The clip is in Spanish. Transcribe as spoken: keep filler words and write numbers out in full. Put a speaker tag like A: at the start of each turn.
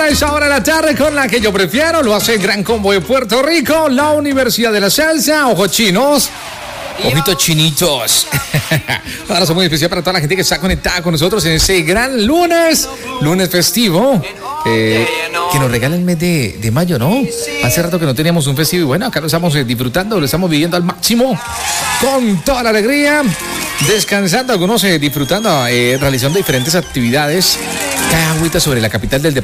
A: a esta hora de la tarde con la que yo prefiero. Lo hace el Gran Combo de Puerto Rico, la Universidad de la Salsa. Ojos chinos. Ojitos chinitos. Un abrazo muy especial para toda la gente que está conectada con nosotros en ese gran lunes, lunes festivo, eh, que nos regala el mes de, de mayo, ¿no? Hace rato que no teníamos un festivo y bueno, acá lo estamos eh, disfrutando, lo estamos viviendo al máximo, con toda la alegría, descansando, algunos eh, disfrutando, eh, realizando diferentes actividades. Cae agüita sobre la capital del departamento.